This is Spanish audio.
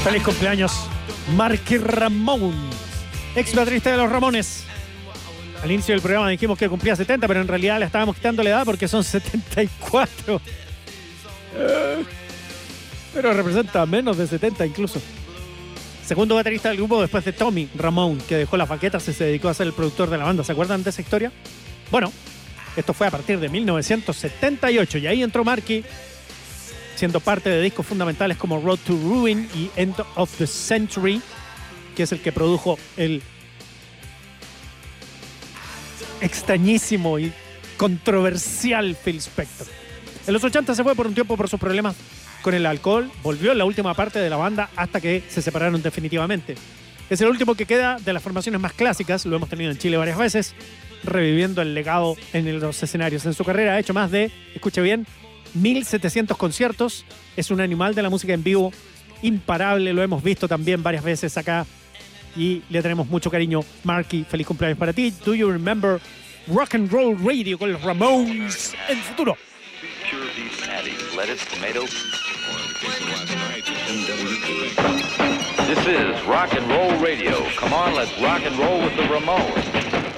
Feliz cumpleaños, Marky Ramón, ex baterista de los Ramones. Al inicio del programa dijimos que cumplía 70, pero en realidad le estábamos quitando la edad porque son 74. Pero representa menos de 70 incluso. Segundo baterista del grupo después de Tommy Ramón, que dejó las baquetas y se dedicó a ser el productor de la banda. ¿Se acuerdan de esa historia? Bueno, esto fue a partir de 1978 y ahí entró Marky, siendo parte de discos fundamentales como Road to Ruin y End of the Century, que es el que produjo el extrañísimo y controversial Phil Spector. En los 80 se fue por un tiempo por sus problemas con el alcohol, volvió en la última parte de la banda hasta que se separaron definitivamente. Es el último que queda de las formaciones más clásicas, lo hemos tenido en Chile varias veces, reviviendo el legado en los escenarios. En su carrera ha hecho más de, escuche bien, 1.700 conciertos. Es un animal de la música en vivo imparable, lo hemos visto también varias veces acá y le tenemos mucho cariño. Marky, feliz cumpleaños para ti. Do you remember Rock and Roll Radio con los Ramones en el futuro? This is Rock and Roll Radio. Come on, let's rock and roll with the Ramones.